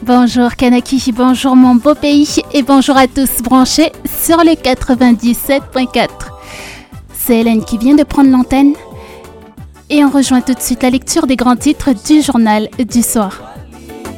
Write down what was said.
Bonjour Kanaki, bonjour mon beau pays et bonjour à tous branchés sur le 97.4. C'est Hélène qui vient de prendre l'antenne et on rejoint tout de suite la lecture des grands titres du journal du soir.